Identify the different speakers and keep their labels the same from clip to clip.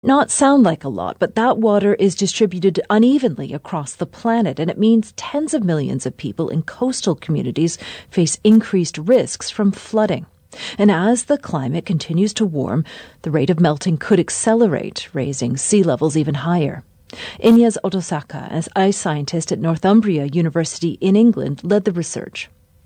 Speaker 1: Not sound like a lot, but that water is distributed unevenly across the planet, and it means tens of millions of people in coastal communities face increased risks from flooding. And as the climate continues to warm, the rate of melting could accelerate, raising sea levels even higher. Inyas Otosaka, as ice scientist at Northumbria University in England, led the research.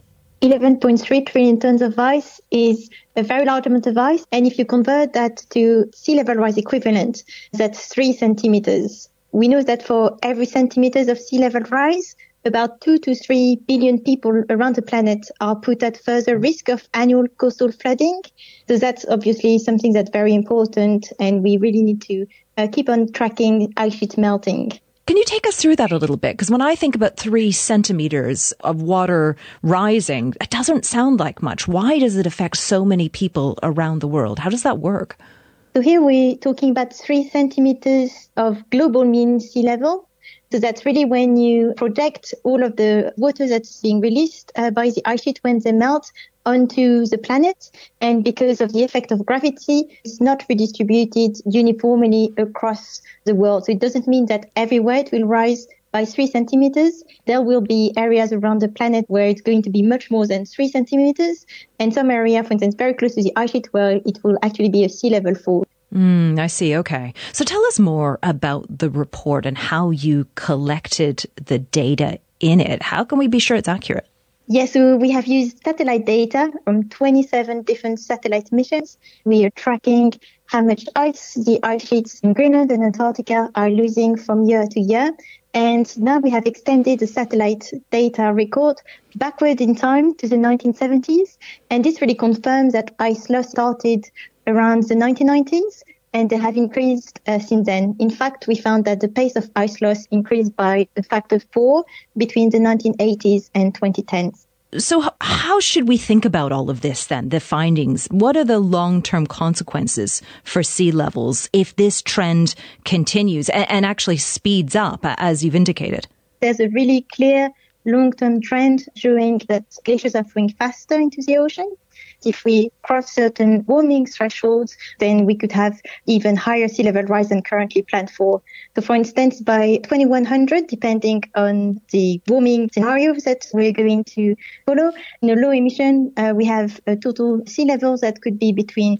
Speaker 2: 11.3 trillion tons of ice is a very large amount of ice. And if you convert that to sea level rise equivalent, that's 3 centimeters. We know that for every centimeters of sea level rise, about 2 to 3 billion people around the planet are put at further risk of annual coastal flooding. So that's obviously something that's very important, and we really need to keep on tracking ice sheet melting.
Speaker 1: Can you take us through that a little bit? Because when I think about 3 centimeters of water rising, it doesn't sound like much. Why does it affect so many people around the world? How does that work?
Speaker 2: So here we're talking about 3 centimeters of global mean sea level. So that's really when you project all of the water that's being released by the ice sheet when they melt onto the planet. And because of the effect of gravity, it's not redistributed uniformly across the world. So it doesn't mean that everywhere it will rise by 3 centimeters. There will be areas around the planet where it's going to be much more than 3 centimeters. And some area, for instance, very close to the ice sheet where it will actually be a sea level fall.
Speaker 1: I see. Okay. So tell us more about the report and how you collected the data in it. How can we be sure it's accurate?
Speaker 2: Yes, so we have used satellite data from 27 different satellite missions. We are tracking how much ice the ice sheets in Greenland and Antarctica are losing from year to year. And now we have extended the satellite data record backward in time to the 1970s. And this really confirms that ice loss started around the 1990s, and they have increased since then. In fact, we found that the pace of ice loss increased by a factor of 4 between the 1980s and 2010s.
Speaker 1: So how should we think about all of this then, the findings? What are the long-term consequences for sea levels if this trend continues and actually speeds up, as you've indicated?
Speaker 2: There's a really clear long-term trend showing that glaciers are flowing faster into the ocean. If we cross certain warming thresholds, then we could have even higher sea level rise than currently planned for. So, for instance, by 2100, depending on the warming scenarios that we're going to follow, in a low emission, we have a total sea levels that could be between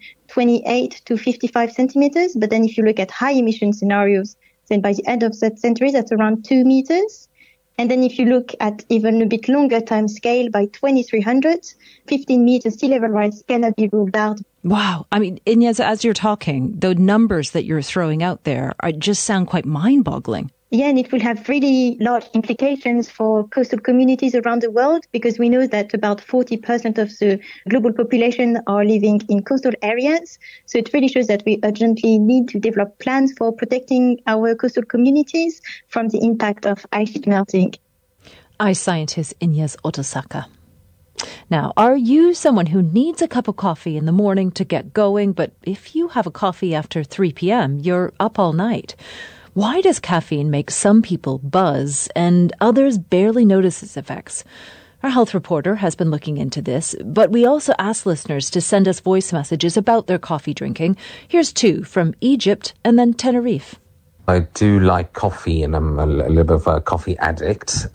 Speaker 2: 28 to 55 centimeters. But then if you look at high emission scenarios, then by the end of that century, that's around 2 meters. And then if you look at even a bit longer time scale, by 2300, 15 meters sea level rise cannot be ruled out.
Speaker 1: Wow. I mean, Inyas, as you're talking, the numbers that you're throwing out there just sound quite mind-boggling.
Speaker 2: Yeah, and it will have really large implications for coastal communities around the world, because we know that about 40% of the global population are living in coastal areas. So it really shows that we urgently need to develop plans for protecting our coastal communities from the impact of ice sheet melting.
Speaker 1: Ice scientist Inyas Otosaka. Now, are you someone who needs a cup of coffee in the morning to get going, but if you have a coffee after 3 p.m., you're up all night? Why does caffeine make some people buzz and others barely notice its effects? Our health reporter has been looking into this, but we also asked listeners to send us voice messages about their coffee drinking. Here's 2 from Egypt and then Tenerife.
Speaker 3: I do like coffee, and I'm a little bit of a coffee addict.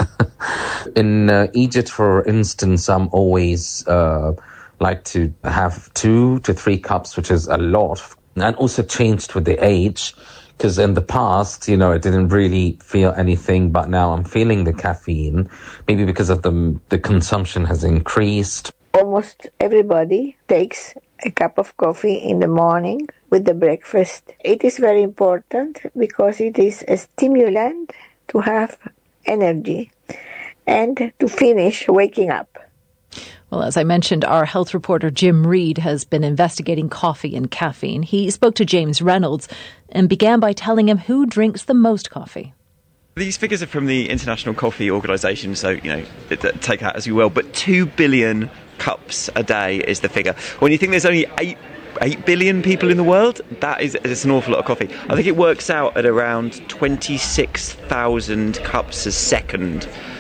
Speaker 3: In Egypt, for instance, I'm always like to have 2 to 3 cups, which is a lot, and also changed with the age. Because in the past, I didn't really feel anything, but now I'm feeling the caffeine, maybe because of the consumption has increased.
Speaker 4: Almost everybody takes a cup of coffee in the morning with the breakfast. It is very important because it is a stimulant to have energy and to finish waking up.
Speaker 1: Well, as I mentioned, our health reporter Jim Reid has been investigating coffee and caffeine. He spoke to James Reynolds and began by telling him who drinks the most coffee.
Speaker 5: These figures are from the International Coffee Organization, so, take that as you will, but 2 billion cups a day is the figure. When you think there's only 8 billion people in the world, it's an awful lot of coffee. I think it works out at around 26,000 cups a second.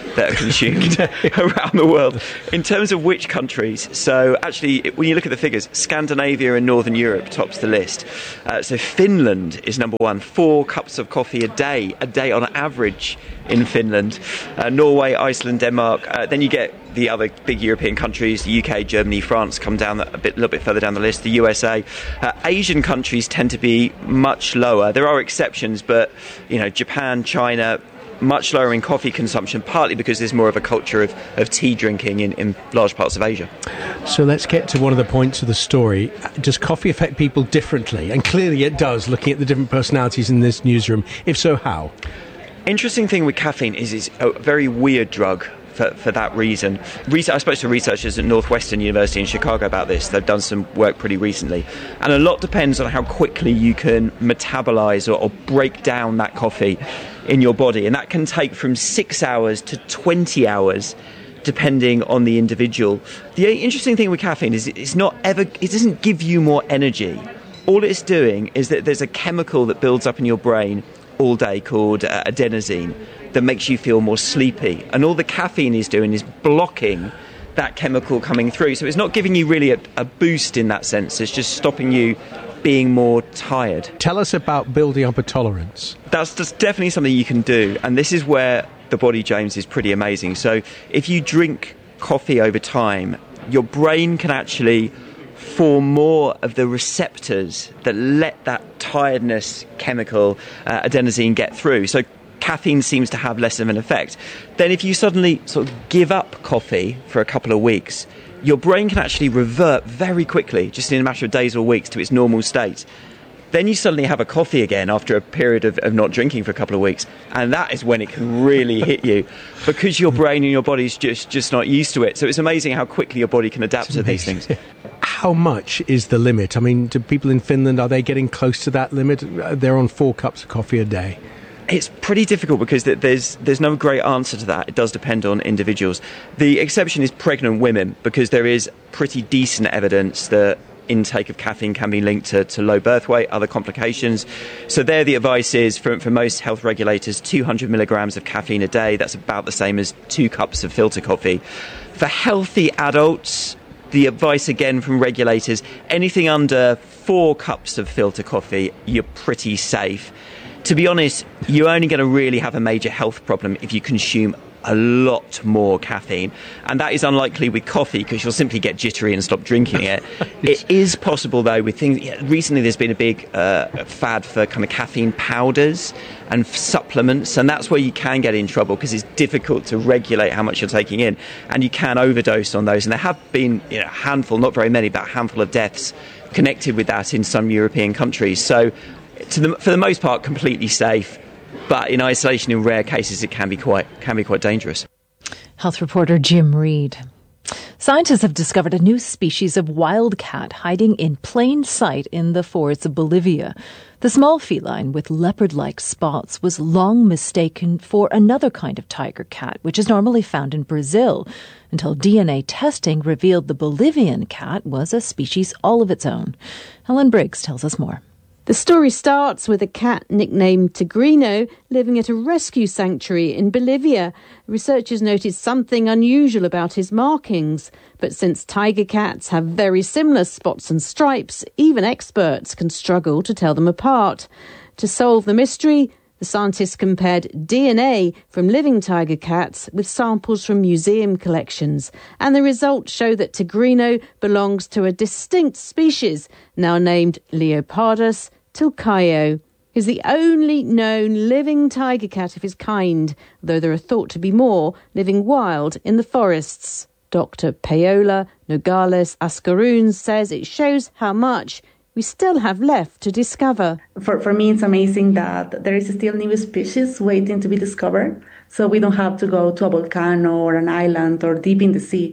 Speaker 5: that are consumed around the world. In terms of which countries, so actually, when you look at the figures, Scandinavia and Northern Europe tops the list. So Finland is number one, 4 cups of coffee a day on average in Finland. Norway, Iceland, Denmark. Then you get the other big European countries, the UK, Germany, France come down a little bit further down the list, the USA. Asian countries tend to be much lower. There are exceptions, but Japan, China, much lower in coffee consumption, partly because there's more of a culture of tea drinking in large parts of Asia.
Speaker 6: So let's get to one of the points of the story. Does coffee affect people differently? And clearly it does, looking at the different personalities in this newsroom. If so, how? Interesting
Speaker 5: thing with caffeine is it's a very weird drug for that reason. I spoke to researchers at Northwestern University in Chicago about this. They've done some work pretty recently. And a lot depends on how quickly you can metabolize or break down that coffee in your body. And that can take from 6 hours to 20 hours, depending on the individual. The interesting thing with caffeine is it doesn't give you more energy. All it's doing is that there's a chemical that builds up in your brain all day called adenosine that makes you feel more sleepy. And all the caffeine is doing is blocking that chemical coming through. So it's not giving you really a boost in that sense. It's just stopping you being more tired.
Speaker 6: Tell us about building up a tolerance.
Speaker 5: That's definitely something you can do. And this is where the body, James, is pretty amazing. So if you drink coffee over time, your brain can actually form more of the receptors that let that tiredness chemical, adenosine, get through. So caffeine seems to have less of an effect. Then if you suddenly sort of give up coffee for a couple of weeks, your brain can actually revert very quickly, just in a matter of days or weeks, to its normal state. Then you suddenly have a coffee again after a period of not drinking for a couple of weeks, and that is when it can really hit you, because your brain and your body's just not used to it. So it's amazing how quickly your body can adapt to these things.
Speaker 6: How much is the limit? I mean, do people in Finland, are they getting close to that limit? They're on 4 cups of coffee a day.
Speaker 5: It's pretty difficult because there's no great answer to that. It does depend on individuals. The exception is pregnant women, because there is pretty decent evidence that intake of caffeine can be linked to low birth weight, other complications. So there the advice is, for most health regulators, 200 milligrams of caffeine a day. That's about the same as 2 cups of filter coffee. For healthy adults, the advice again from regulators, anything under 4 cups of filter coffee, you're pretty safe. To be honest, you're only going to really have a major health problem if you consume a lot more caffeine. And that is unlikely with coffee, because you'll simply get jittery and stop drinking it. It is possible, though, with things... recently there's been a big fad for kind of caffeine powders and supplements, and that's where you can get in trouble, because it's difficult to regulate how much you're taking in, and you can overdose on those. And there have been a handful, not very many, but a handful of deaths connected with that in some European countries. So for the most part, completely safe. But in isolation, in rare cases, it can be quite dangerous.
Speaker 1: Health reporter Jim Reed. Scientists have discovered a new species of wildcat hiding in plain sight in the forests of Bolivia. The small feline with leopard-like spots was long mistaken for another kind of tiger cat, which is normally found in Brazil, until DNA testing revealed the Bolivian cat was a species all of its own. Helen Briggs tells us more.
Speaker 7: The story starts with a cat nicknamed Tigrino living at a rescue sanctuary in Bolivia. Researchers noticed something unusual about his markings. But since tiger cats have very similar spots and stripes, even experts can struggle to tell them apart. To solve the mystery, the scientists compared DNA from living tiger cats with samples from museum collections. And the results show that Tigrino belongs to a distinct species, now named Leopardus tilcaio. He's the only known living tiger cat of his kind, though there are thought to be more living wild in the forests. Dr. Paola Nogales Ascaroon says it shows how much we still have left to discover.
Speaker 8: For me, it's amazing that there is still new species waiting to be discovered. So we don't have to go to a volcano or an island or deep in the sea.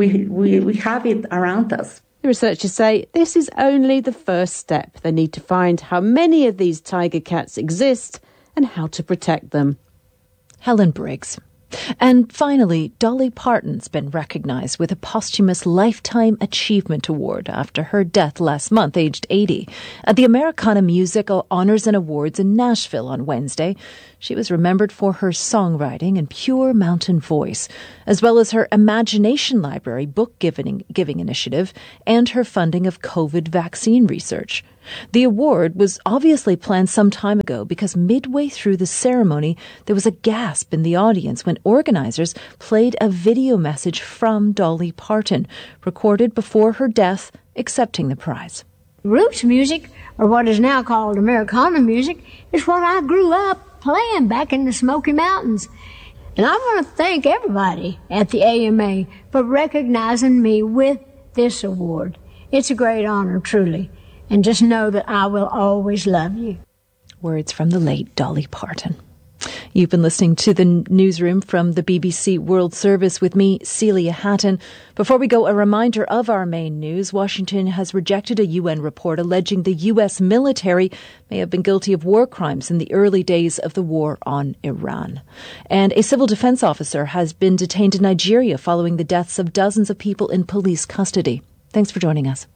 Speaker 8: We have it around us.
Speaker 7: The researchers say this is only the first step. They need to find how many of these tiger cats exist and how to protect them.
Speaker 1: Helen Briggs. And finally, Dolly Parton's been recognized with a posthumous Lifetime Achievement Award after her death last month, aged 80. At the Americana Music Honors and Awards in Nashville on Wednesday, she was remembered for her songwriting and pure mountain voice, as well as her Imagination Library book giving initiative and her funding of COVID vaccine research. The award was obviously planned some time ago because midway through the ceremony, there was a gasp in the audience when organizers played a video message from Dolly Parton, recorded before her death, accepting the prize.
Speaker 9: Roots music, or what is now called Americana music, is what I grew up playing back in the Smoky Mountains. And I want to thank everybody at the AMA for recognizing me with this award. It's a great honor, truly. And just know that I will always love you.
Speaker 1: Words from the late Dolly Parton. You've been listening to the newsroom from the BBC World Service with me, Celia Hatton. Before we go, a reminder of our main news. Washington has rejected a UN report alleging the U.S. military may have been guilty of war crimes in the early days of the war on Iran. And a civil defense officer has been detained in Nigeria following the deaths of dozens of people in police custody. Thanks for joining us.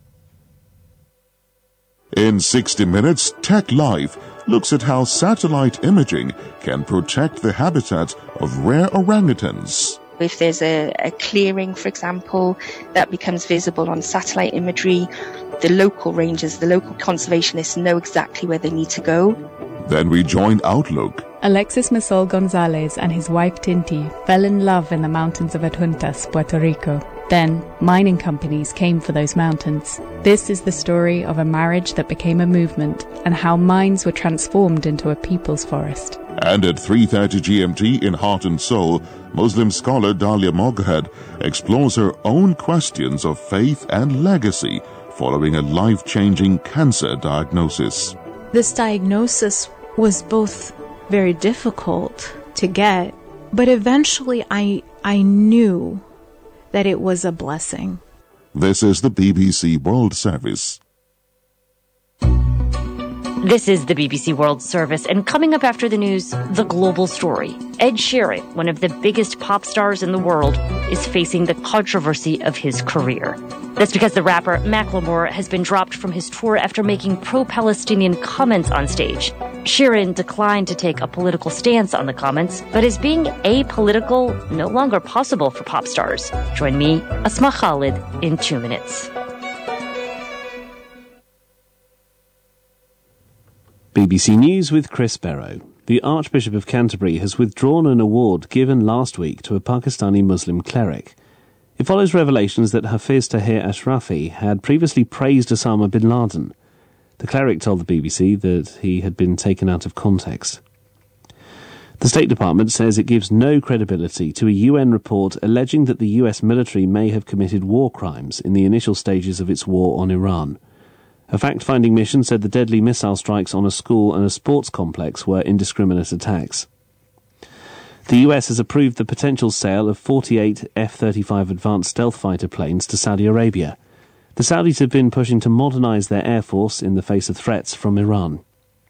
Speaker 10: In 60 Minutes, Tech Life looks at how satellite imaging can protect the habitat of rare orangutans.
Speaker 11: If there's a clearing, for example, that becomes visible on satellite imagery, the local rangers, the local conservationists know exactly where they need to go.
Speaker 10: Then we join Outlook.
Speaker 12: Alexis Masol Gonzalez and his wife Tinti fell in love in the mountains of Adjuntas, Puerto Rico. Then, mining companies came for those mountains. This is the story of a marriage that became a movement and how mines were transformed into a people's forest.
Speaker 10: And at 3:30 GMT in Heart and Soul, Muslim scholar Dalia Moghed explores her own questions of faith and legacy following a life-changing cancer diagnosis.
Speaker 13: This diagnosis was both very difficult to get, but eventually I knew that it was a blessing.
Speaker 10: This is the BBC World Service.
Speaker 14: This is the BBC World Service, and coming up after the news, the global story. Ed Sheeran, one of the biggest pop stars in the world, is facing the controversy of his career. That's because the rapper Macklemore has been dropped from his tour after making pro-Palestinian comments on stage. Sheeran declined to take a political stance on the comments, but is being apolitical no longer possible for pop stars? Join me, Asma Khalid, in 2 minutes.
Speaker 15: BBC News with Chris Barrow. The Archbishop of Canterbury has withdrawn an award given last week to a Pakistani Muslim cleric. It follows revelations that Hafiz Tahir Ashrafi had previously praised Osama bin Laden. The cleric told the BBC that he had been taken out of context. The State Department says it gives no credibility to a UN report alleging that the US military may have committed war crimes in the initial stages of its war on Iran. A fact-finding mission said the deadly missile strikes on a school and a sports complex were indiscriminate attacks. The US has approved the potential sale of 48 F-35 advanced stealth fighter planes to Saudi Arabia. The Saudis have been pushing to modernize their air force in the face of threats from Iran.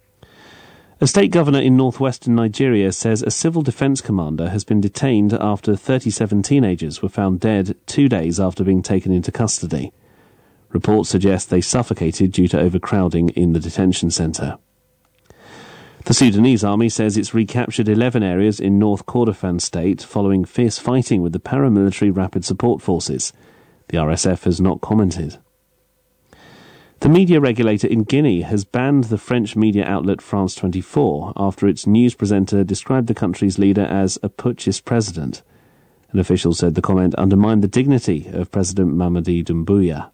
Speaker 15: A state governor in northwestern Nigeria says a civil defense commander has been detained after 37 teenagers were found dead 2 days after being taken into custody. Reports suggest they suffocated due to overcrowding in the detention centre. The Sudanese army says it's recaptured 11 areas in North Kordofan state following fierce fighting with the paramilitary Rapid Support Forces. The RSF has not commented. The media regulator in Guinea has banned the French media outlet France 24 after its news presenter described the country's leader as a putschist president. An official said the comment undermined the dignity of President Mamadi Doumbouya.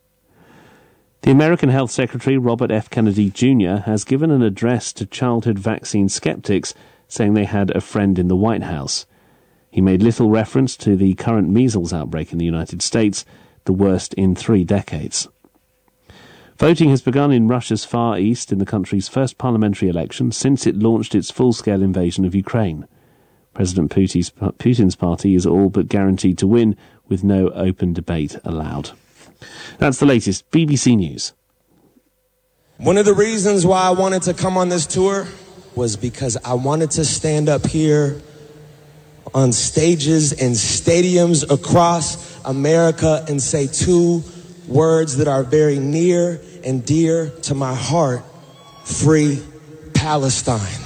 Speaker 15: The American Health Secretary Robert F. Kennedy Jr. has given an address to childhood vaccine skeptics, saying they had a friend in the White House. He made little reference to the current measles outbreak in the United States, the worst in 3 decades. Voting has begun in Russia's Far East in the country's first parliamentary election since it launched its full-scale invasion of Ukraine. President Putin's party is all but guaranteed to win, with no open debate allowed. That's the latest BBC News.
Speaker 16: One of the reasons why I wanted to come on this tour was because I wanted to stand up here on stages and stadiums across America and say two words that are very near and dear to my heart: Free Palestine.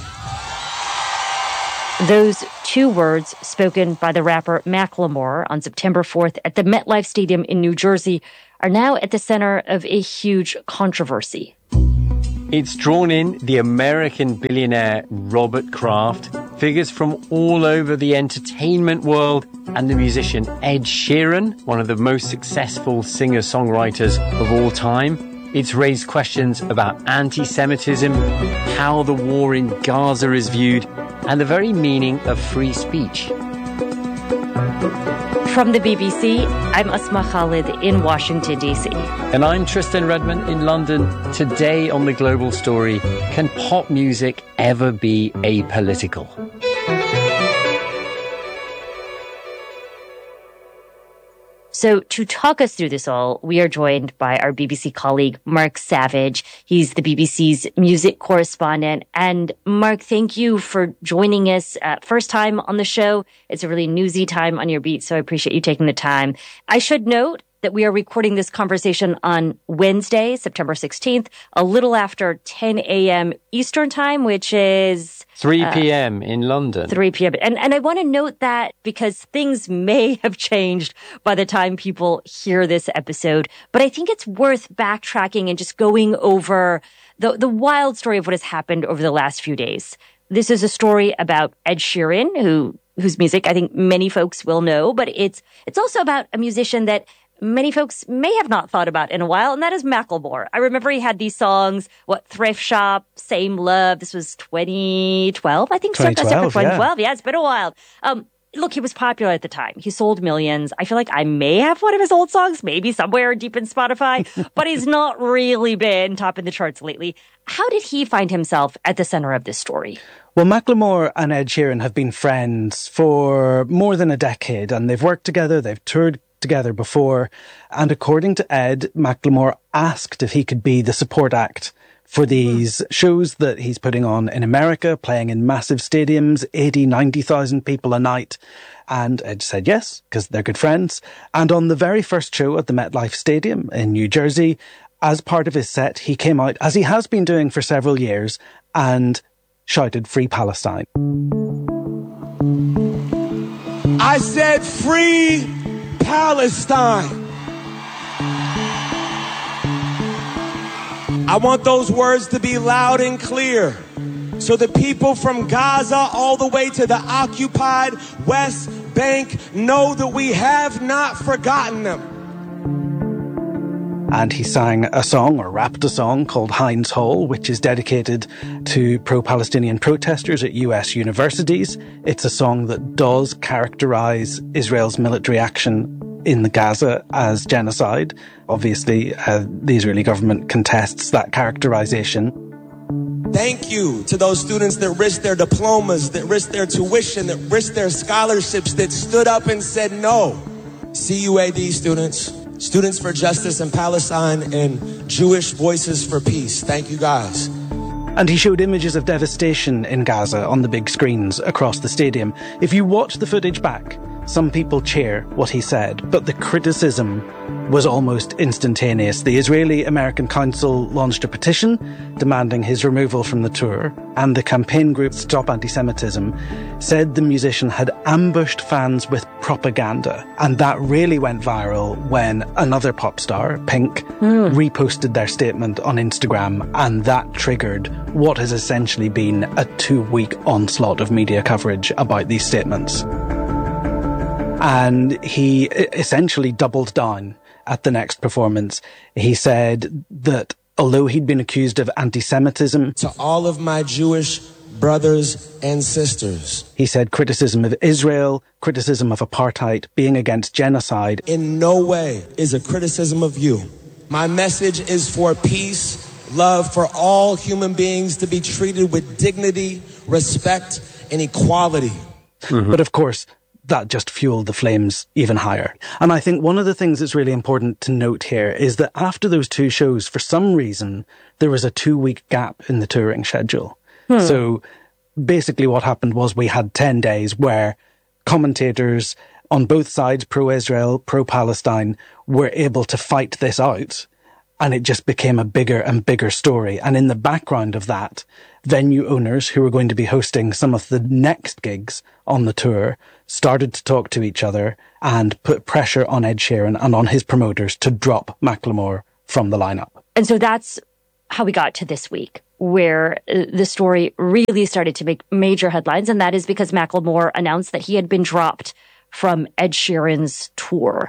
Speaker 14: Those two words, spoken by the rapper Macklemore on September 4th at the MetLife Stadium in New Jersey, are now at the center of a huge controversy.
Speaker 17: It's drawn in the American billionaire Robert Kraft, figures from all over the entertainment world, and the musician Ed Sheeran, one of the most successful singer-songwriters of all time. It's raised questions about anti-Semitism, how the war in Gaza is viewed, and the very meaning of free speech.
Speaker 14: From the BBC, I'm Asma Khalid in Washington, D.C.
Speaker 17: And I'm Tristan Redman in London. Today on The Global Story, can pop music ever be apolitical?
Speaker 14: So to talk us through this all, we are joined by our BBC colleague, Mark Savage. He's the BBC's music correspondent. And Mark, thank you for joining us. First time on the show. It's a really newsy time on your beat, so I appreciate you taking the time. I should note that we are recording this conversation on Wednesday, September 16th, a little after 10 a.m. Eastern time, which is
Speaker 17: 3 p.m. in London.
Speaker 14: 3 p.m. And I want to note that because things may have changed by the time people hear this episode. But I think it's worth backtracking and just going over the wild story of what has happened over the last few days. This is a story about Ed Sheeran, whose music I think many folks will know, but it's also about a musician that many folks may have not thought about in a while, and that is Macklemore. I remember he had these songs, Thrift Shop, Same Love. This was 2012, I think. 2012, yeah, it's been a while. Look, he was popular at the time. He sold millions. I feel like I may have one of his old songs, maybe somewhere deep in Spotify, but he's not really been topping the charts lately. How did he find himself at the center of this story?
Speaker 18: Well, Macklemore and Ed Sheeran have been friends for more than a decade, and they've worked together, they've toured together before, and according to Ed, Macklemore asked if he could be the support act for these shows that he's putting on in America, playing in massive stadiums, 80, 90,000 people a night. And Ed said yes, because they're good friends. And on the very first show at the MetLife Stadium in New Jersey, as part of his set, he came out, as he has been doing for several years, and shouted, "Free Palestine."
Speaker 16: I said, "Free Palestine." I want those words to be loud and clear so the people from Gaza all the way to the occupied West Bank know that we have not forgotten them.
Speaker 18: And he sang a song, or rapped a song, called Heinz Hall, which is dedicated to pro-Palestinian protesters at US universities. It's a song that does characterize Israel's military action in the Gaza as genocide. Obviously, the Israeli government contests that characterization.
Speaker 16: Thank you to those students that risked their diplomas, that risked their tuition, that risked their scholarships, that stood up and said no. CUAD students, Students for Justice in Palestine, and Jewish Voices for Peace. Thank you, guys.
Speaker 18: And he showed images of devastation in Gaza on the big screens across the stadium. If you watch the footage back, some people cheer what he said, but the criticism was almost instantaneous. The Israeli-American Council launched a petition demanding his removal from the tour, and the campaign group Stop Anti-Semitism said the musician had ambushed fans with propaganda. And that really went viral when another pop star, Pink, reposted their statement on Instagram, and that triggered what has essentially been a 2-week onslaught of media coverage about these statements. And he essentially doubled down at the next performance. He said that although he'd been accused of anti-Semitism,
Speaker 16: to all of my Jewish brothers and sisters,
Speaker 18: he said criticism of Israel, criticism of apartheid, being against genocide,
Speaker 16: in no way is a criticism of you. My message is for peace, love for all human beings to be treated with dignity, respect, and equality.
Speaker 18: But of course, that just fueled the flames even higher. And I think one of the things that's really important to note here is that after those two shows, for some reason, there was a 2-week gap in the touring schedule. So basically what happened was we had 10 days where commentators on both sides, pro-Israel, pro-Palestine, were able to fight this out. And it just became a bigger and bigger story. And in the background of that, venue owners who were going to be hosting some of the next gigs on the tour started to talk to each other and put pressure on Ed Sheeran and on his promoters to drop Macklemore from the lineup.
Speaker 14: And so that's how we got to this week, where the story really started to make major headlines. And that is because Macklemore announced that he had been dropped from Ed Sheeran's tour.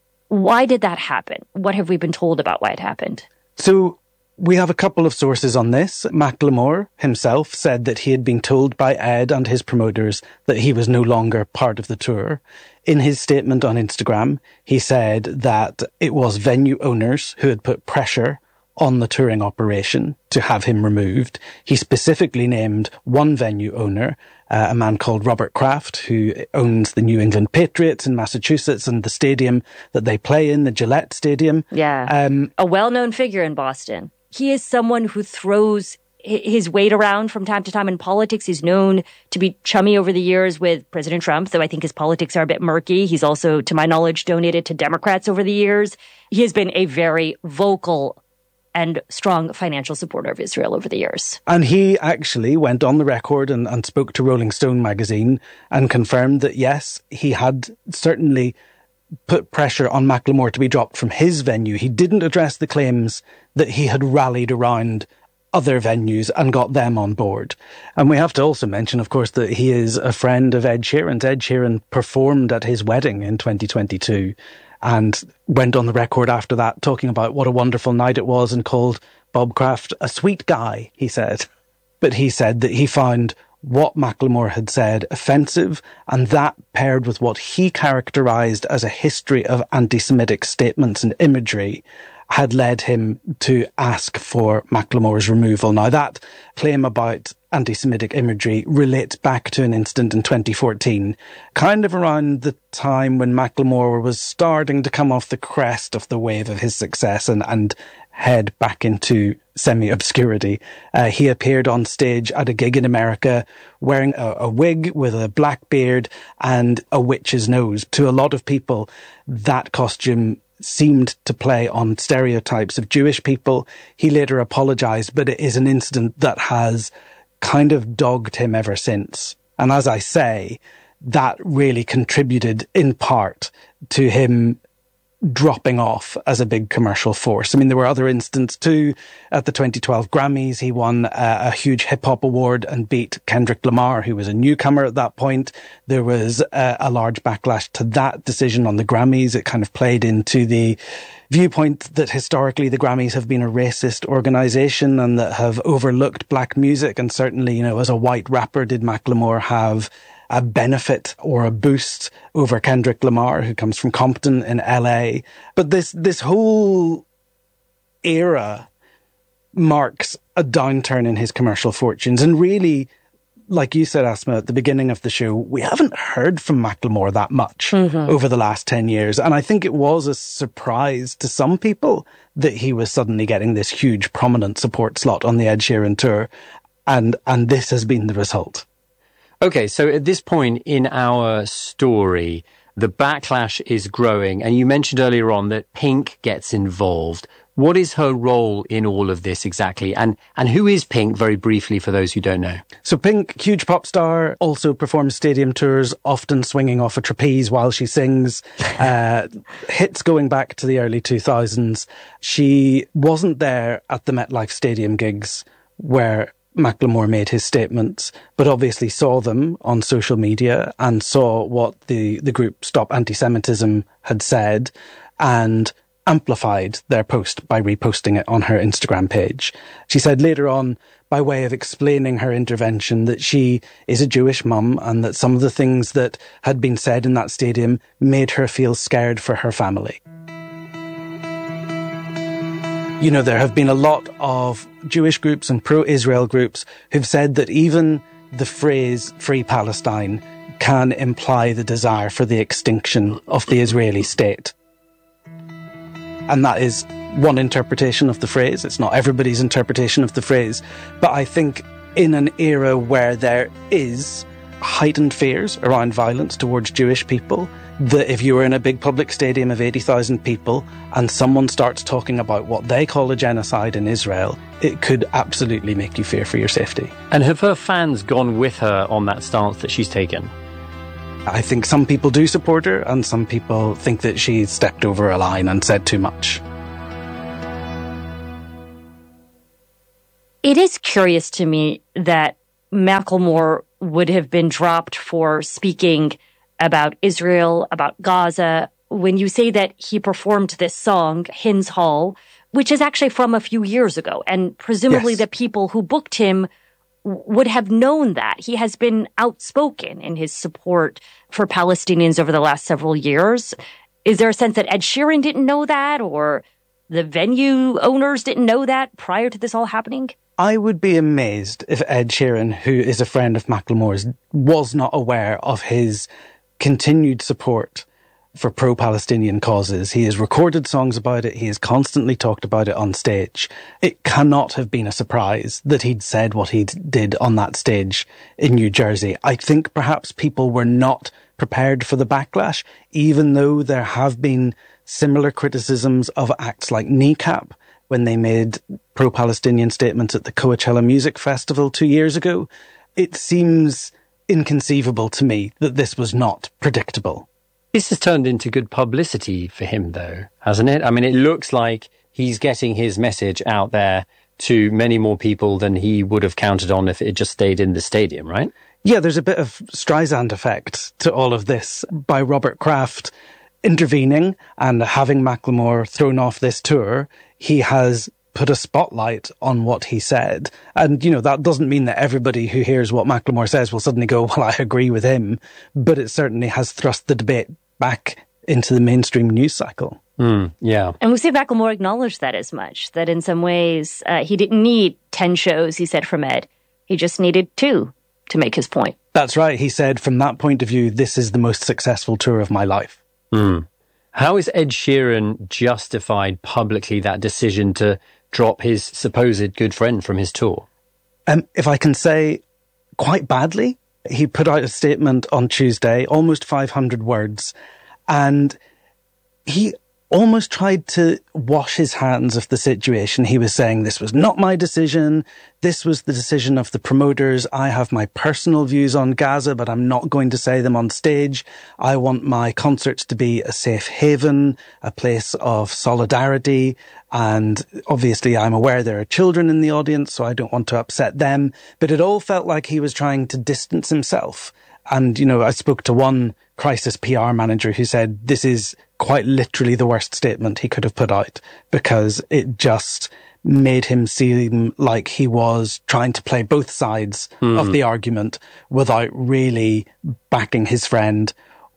Speaker 14: Why did that happen? What have we been told about why it happened?
Speaker 18: So we have a couple of sources on this. Macklemore himself said that he had been told by Ed and his promoters that he was no longer part of the tour. In his statement on Instagram, he said that it was venue owners who had put pressure on the touring operation to have him removed. He specifically named one venue owner, a man called Robert Kraft, who owns the New England Patriots in Massachusetts and the stadium that they play in, the Gillette Stadium.
Speaker 14: Yeah, a well-known figure in Boston. He is someone who throws his weight around from time to time in politics. He's known to be chummy over the years with President Trump, though I think his politics are a bit murky. He's also, to my knowledge, donated to Democrats over the years. He has been a very vocal and strong financial supporter of Israel over the years.
Speaker 18: And he actually went on the record and spoke to Rolling Stone magazine and confirmed that, yes, he had certainly put pressure on Macklemore to be dropped from his venue. He didn't address the claims that he had rallied around other venues and got them on board. And we have to also mention, of course, that he is a friend of Ed Sheeran's. Ed Sheeran performed at his wedding in 2022 and went on the record after that talking about what a wonderful night it was and called Bob Kraft a sweet guy, he said. But he said that he found what Macklemore had said offensive, and that paired with what he characterised as a history of anti-Semitic statements and imagery had led him to ask for Macklemore's removal. Now, that claim about anti-Semitic imagery relates back to an incident in 2014, kind of around the time when Macklemore was starting to come off the crest of the wave of his success and head back into semi-obscurity. He appeared on stage at a gig in America wearing a wig with a black beard and a witch's nose. To a lot of people, that costume seemed to play on stereotypes of Jewish people. He later apologized, but it is an incident that has kind of dogged him ever since. And as I say, that really contributed in part to him dropping off as a big commercial force. I mean, there were other instances too. At the 2012 Grammys, he won a huge hip-hop award and beat Kendrick Lamar, who was a newcomer at that point. There was a large backlash to that decision on the Grammys. It kind of played into the viewpoint that historically the Grammys have been a racist organisation and that have overlooked black music. And certainly, you know, as a white rapper, did Macklemore have a benefit or a boost over Kendrick Lamar, who comes from Compton in LA. But this whole era marks a downturn in his commercial fortunes. And really, like you said, Asma, at the beginning of the show, we haven't heard from Macklemore that much over the last 10 years. And I think it was a surprise to some people that he was suddenly getting this huge prominent support slot on the Ed Sheeran tour. And this has been the result.
Speaker 17: Okay, so at this point in our story, the backlash is growing. And you mentioned earlier on that Pink gets involved. What is her role in all of this exactly? And who is Pink, very briefly, for those who don't know?
Speaker 18: So Pink, huge pop star, also performs stadium tours, often swinging off a trapeze while she sings. Hits going back to the early 2000s. She wasn't there at the MetLife Stadium gigs where Macklemore made his statements, but obviously saw them on social media and saw what the group Stop Anti-Semitism had said and amplified their post by reposting it on her Instagram page. She said later on, by way of explaining her intervention, that she is a Jewish mum and that some of the things that had been said in that stadium made her feel scared for her family. You know, there have been a lot of Jewish groups and pro-Israel groups who've said that even the phrase Free Palestine can imply the desire for the extinction of the Israeli state. And that is one interpretation of the phrase. It's not everybody's interpretation of the phrase. But I think in an era where there is heightened fears around violence towards Jewish people, that if you were in a big public stadium of 80,000 people and someone starts talking about what they call a genocide in Israel, it could absolutely make you fear for your safety.
Speaker 17: And have her fans gone with her on that stance that she's taken?
Speaker 18: I think some people do support her, and some people think that she's stepped over a line and said too much.
Speaker 14: It is curious to me that Macklemore would have been dropped for speaking about Israel, about Gaza, when you say that he performed this song, Hins Hall, which is actually from a few years ago. And presumably the people who booked him would have known that. He has been outspoken in his support for Palestinians over the last several years. Is there a sense that Ed Sheeran didn't know that, or the venue owners didn't know that prior to this all happening?
Speaker 18: I would be amazed if Ed Sheeran, who is a friend of Macklemore's, was not aware of his continued support for pro-Palestinian causes. He has recorded songs about it. He has constantly talked about it on stage. It cannot have been a surprise that he'd said what he did on that stage in New Jersey. I think perhaps people were not prepared for the backlash, even though there have been similar criticisms of acts like Kneecap when they made pro-Palestinian statements at the Coachella Music Festival 2 years ago. It seems inconceivable to me that this was not predictable.
Speaker 17: This has turned into good publicity for him, though, hasn't it? I mean, it looks like he's getting his message out there to many more people than he would have counted on if it just stayed in the stadium, right?
Speaker 18: Yeah, there's a bit of Streisand effect to all of this by Robert Kraft intervening and having Macklemore thrown off this tour. He has put a spotlight on what he said. And, you know, that doesn't mean that everybody who hears what Macklemore says will suddenly go, well, I agree with him. But it certainly has thrust the debate back into the mainstream news cycle.
Speaker 17: Yeah.
Speaker 14: And we see Macklemore acknowledge that as much, that in some ways he didn't need 10 shows, he said, from Ed. He just needed 2 to make his point.
Speaker 18: That's right. He said, from that point of view, this is the most successful tour of my life.
Speaker 17: How is Ed Sheeran justified publicly that decision to drop his supposed good friend from his tour?
Speaker 18: If I can say, quite badly. He put out a statement on Tuesday, almost 500 words, and he almost tried to wash his hands of the situation. He was saying, this was not my decision. This was the decision of the promoters. I have my personal views on Gaza, but I'm not going to say them on stage. I want my concerts to be a safe haven, a place of solidarity. And obviously I'm aware there are children in the audience, so I don't want to upset them. But it all felt like he was trying to distance himself. And, you know, I spoke to one crisis PR manager who said this is quite literally the worst statement he could have put out, because it just made him seem like he was trying to play both sides of the argument without really backing his friend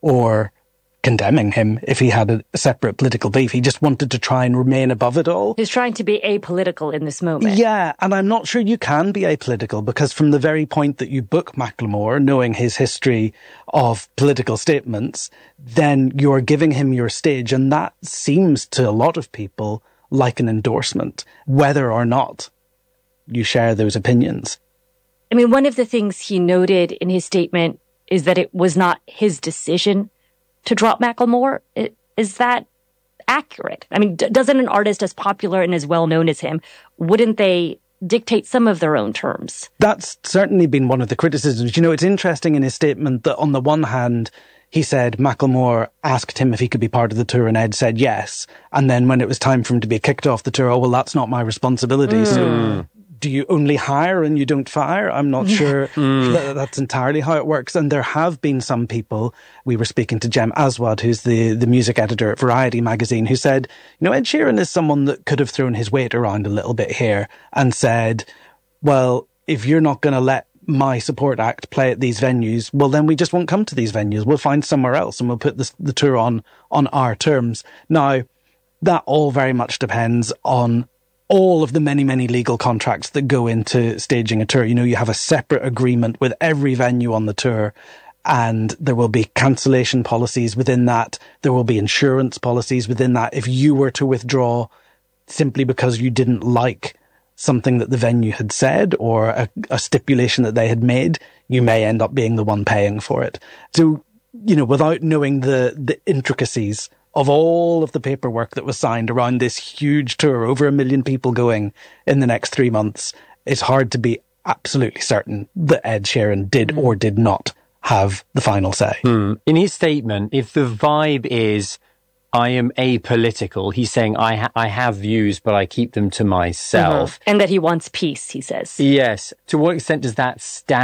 Speaker 18: or condemning him if he had a separate political beef. He just wanted to try and remain above it all.
Speaker 14: He's trying to be apolitical in this moment.
Speaker 18: Yeah, and I'm not sure you can be apolitical, because from the very point that you book Macklemore, knowing his history of political statements, then you're giving him your stage, and that seems to a lot of people like an endorsement, whether or not you share those opinions.
Speaker 14: I mean, one of the things he noted in his statement is that it was not his decision to drop Macklemore. Is that accurate? I mean, doesn't an artist as popular and as well-known as him, wouldn't they dictate some of their own terms?
Speaker 18: That's certainly been one of the criticisms. You know, it's interesting in his statement that on the one hand, he said Macklemore asked him if he could be part of the tour and Ed said yes. And then when it was time for him to be kicked off the tour, oh, well, that's not my responsibility. So do you only hire and you don't fire? I'm not sure that's entirely how it works. And there have been some people, we were speaking to Jem Aswad, who's the music editor at Variety magazine, who said, you know, Ed Sheeran is someone that could have thrown his weight around a little bit here and said, well, if you're not going to let my support act play at these venues, well, then we just won't come to these venues. We'll find somewhere else and we'll put the tour on our terms. Now, that all very much depends on all of the many, many legal contracts that go into staging a tour. You know, you have a separate agreement with every venue on the tour, and there will be cancellation policies within that. There will be insurance policies within that. If you were to withdraw simply because you didn't like something that the venue had said or a stipulation that they had made, you may end up being the one paying for it. So, without knowing the intricacies of all of the paperwork that was signed around this huge tour, over 1 million people going in the next 3 months, it's hard to be absolutely certain that Ed Sheeran did or did not have the final say.
Speaker 17: In his statement, if the vibe is, I am apolitical, he's saying, I have views, but I keep them to myself.
Speaker 14: And that he wants peace, he says.
Speaker 17: Yes. To what extent does that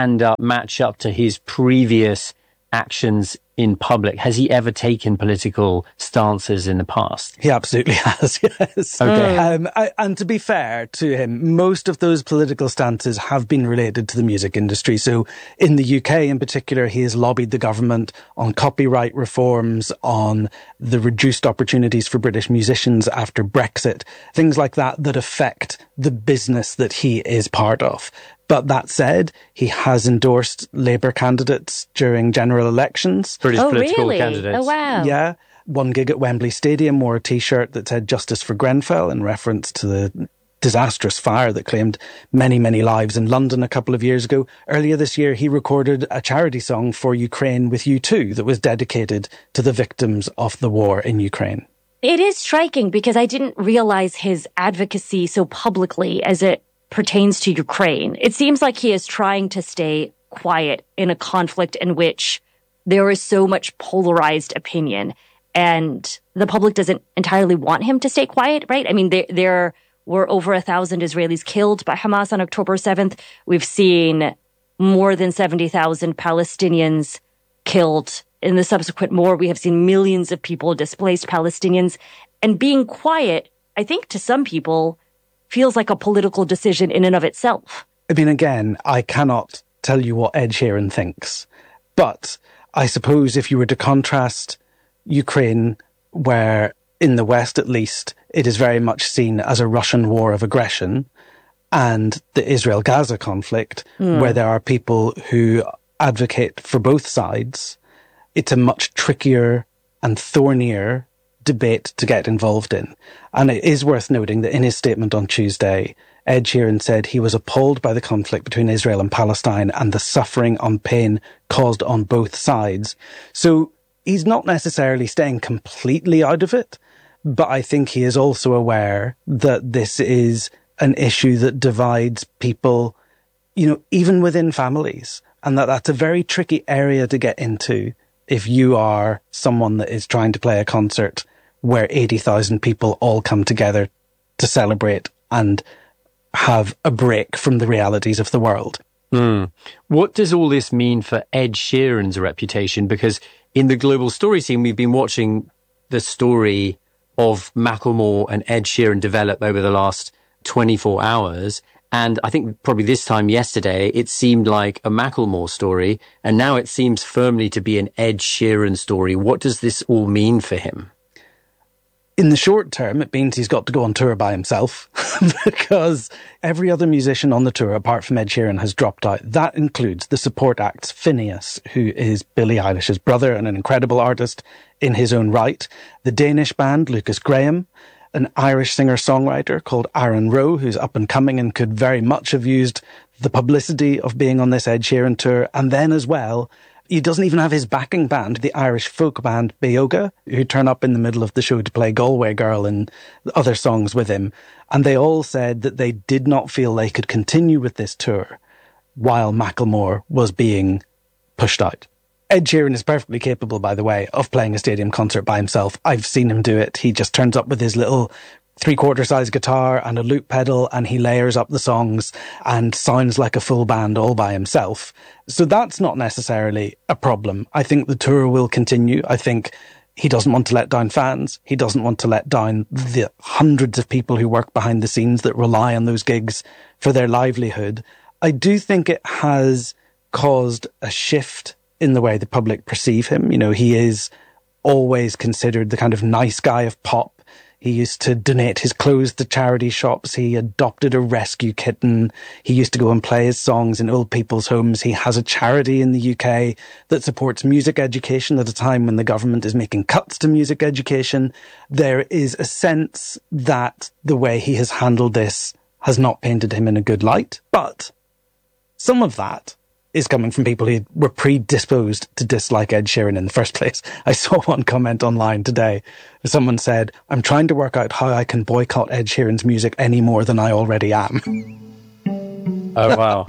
Speaker 17: match up to his previous actions in public? Has he ever taken political stances in the past?
Speaker 18: He absolutely has, yes.
Speaker 17: Okay.
Speaker 18: And to be fair to him, most of those political stances have been related to the music industry. So in the UK in particular, he has lobbied the government on copyright reforms, on the reduced opportunities for British musicians after Brexit, things like that affect the business that he is part of. But that said, he has endorsed Labour candidates during general elections.
Speaker 17: British political candidates.
Speaker 14: Oh, wow.
Speaker 18: Yeah. One gig at Wembley Stadium wore a T-shirt that said Justice for Grenfell in reference to the disastrous fire that claimed many, many lives in London a couple of years ago. Earlier this year, he recorded a charity song for Ukraine with U2 that was dedicated to the victims of the war in Ukraine.
Speaker 14: It is striking because I didn't realize his advocacy so publicly as it pertains to Ukraine. It seems like he is trying to stay quiet in a conflict in which there is so much polarized opinion, and the public doesn't entirely want him to stay quiet, right? I mean, there were over 1,000 Israelis killed by Hamas on October 7th. We've seen more than 70,000 Palestinians killed in the subsequent war. We have seen millions of people, displaced Palestinians. And being quiet, I think to some people, feels like a political decision in and of itself.
Speaker 18: I mean, again, I cannot tell you what Ed Sheeran thinks, but I suppose if you were to contrast Ukraine, where in the West at least, it is very much seen as a Russian war of aggression, and the Israel-Gaza conflict, where there are people who advocate for both sides, it's a much trickier and thornier debate to get involved in. And it is worth noting that in his statement on Tuesday, Ed Sheeran said he was appalled by the conflict between Israel and Palestine and the suffering and pain caused on both sides. So he's not necessarily staying completely out of it, but I think he is also aware that this is an issue that divides people, even within families, and that's a very tricky area to get into if you are someone that is trying to play a concert where 80,000 people all come together to celebrate and have a break from the realities of the world.
Speaker 17: What does all this mean for Ed Sheeran's reputation? Because in the global story scene, we've been watching the story of Macklemore and Ed Sheeran develop over the last 24 hours. And I think probably this time yesterday, it seemed like a Macklemore story. And now it seems firmly to be an Ed Sheeran story. What does this all mean for him?
Speaker 18: In the short term, it means he's got to go on tour by himself because every other musician on the tour, apart from Ed Sheeran, has dropped out. That includes the support acts Phineas, who is Billie Eilish's brother and an incredible artist in his own right, the Danish band Lucas Graham, an Irish singer-songwriter called Aaron Rowe, who's up and coming and could very much have used the publicity of being on this Ed Sheeran tour, and then as well, he doesn't even have his backing band, the Irish folk band Beoga, who turn up in the middle of the show to play Galway Girl and other songs with him. And they all said that they did not feel they could continue with this tour while Macklemore was being pushed out. Ed Sheeran is perfectly capable, by the way, of playing a stadium concert by himself. I've seen him do it. He just turns up with his little 3/4 size guitar and a loop pedal, and he layers up the songs and sounds like a full band all by himself. So that's not necessarily a problem. I think the tour will continue. I think he doesn't want to let down fans. He doesn't want to let down the hundreds of people who work behind the scenes that rely on those gigs for their livelihood. I do think it has caused a shift in the way the public perceive him. He is always considered the kind of nice guy of pop. He used to donate his clothes to charity shops. He adopted a rescue kitten. He used to go and play his songs in old people's homes. He has a charity in the UK that supports music education at a time when the government is making cuts to music education. There is a sense that the way he has handled this has not painted him in a good light. But some of that is coming from people who were predisposed to dislike Ed Sheeran in the first place. I saw one comment online today. Someone said, "I'm trying to work out how I can boycott Ed Sheeran's music any more than I already am."
Speaker 17: Oh, wow.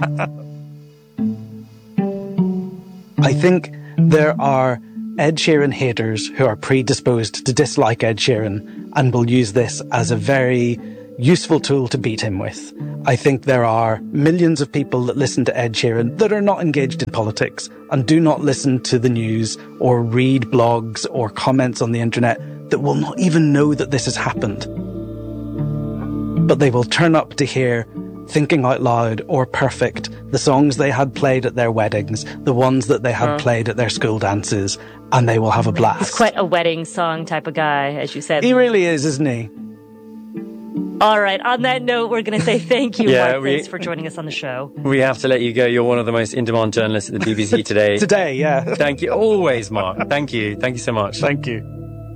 Speaker 18: I think there are Ed Sheeran haters who are predisposed to dislike Ed Sheeran and will use this as a very useful tool to beat him with. I think there are millions of people that listen to Ed Sheeran that are not engaged in politics and do not listen to the news or read blogs or comments on the internet that will not even know that this has happened. But they will turn up to hear Thinking Out Loud or Perfect, the songs they had played at their weddings, the ones that they had played at their school dances, and they will have a blast.
Speaker 14: He's quite a wedding song type of guy, as you said.
Speaker 18: He really is, isn't he?
Speaker 14: All right, on that note, we're going to say thank you, Mark, thanks for joining us on the show.
Speaker 17: We have to let you go. You're one of the most in-demand journalists at the BBC today.
Speaker 18: Today, yeah.
Speaker 17: Thank you. Always, Mark. Thank you. Thank you so much.
Speaker 18: Thank you.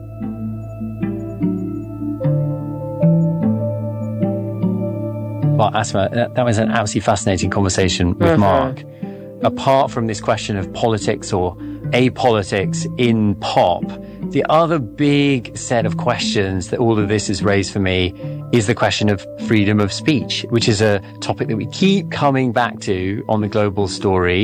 Speaker 17: Well, Asma, that was an absolutely fascinating conversation with Mark. Apart from this question of politics or apolitics in pop, the other big set of questions that all of this has raised for me is the question of freedom of speech, which is a topic that we keep coming back to on the Global Story.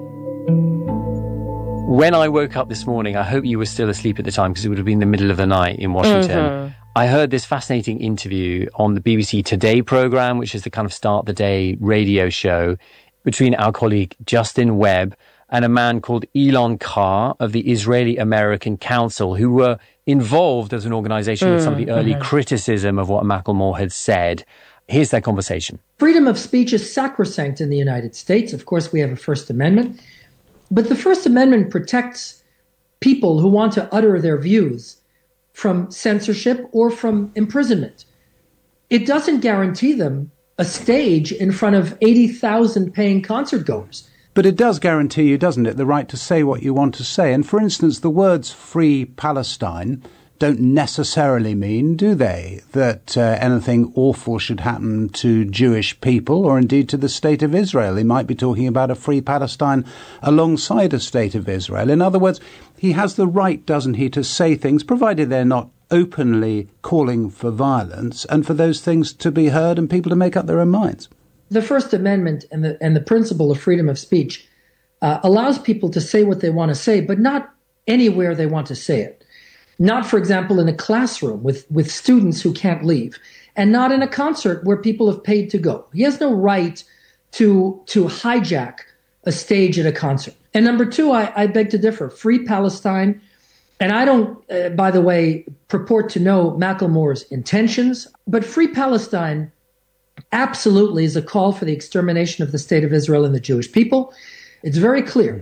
Speaker 17: When I woke up this morning, I hope you were still asleep at the time because it would have been the middle of the night in Washington. I heard this fascinating interview on the BBC Today programme, which is the kind of start the day radio show, between our colleague Justin Webb and a man called Elon Carr of the Israeli-American Council, who were involved as an organisation with some of the early criticism of what Macklemore had said. Here's their conversation.
Speaker 19: Freedom of speech is sacrosanct in the United States. Of course, we have a First Amendment. But the First Amendment protects people who want to utter their views from censorship or from imprisonment. It doesn't guarantee them a stage in front of 80,000 paying concert goers.
Speaker 20: But it does guarantee you, doesn't it, the right to say what you want to say. And for instance, the words Free Palestine don't necessarily mean, do they, that anything awful should happen to Jewish people or indeed to the State of Israel. He might be talking about a free Palestine alongside a State of Israel. In other words, he has the right, doesn't he, to say things, provided they're not openly calling for violence, and for those things to be heard and people to make up their own minds.
Speaker 19: The First Amendment and the principle of freedom of speech allows people to say what they want to say, but not anywhere they want to say it. Not, for example, in a classroom with students who can't leave, and not in a concert where people have paid to go. He has no right to hijack a stage at a concert. And number two, I beg to differ. Free Palestine, and I don't, by the way, purport to know Macklemore's intentions, but Free Palestine absolutely is a call for the extermination of the State of Israel and the Jewish people. It's very clear.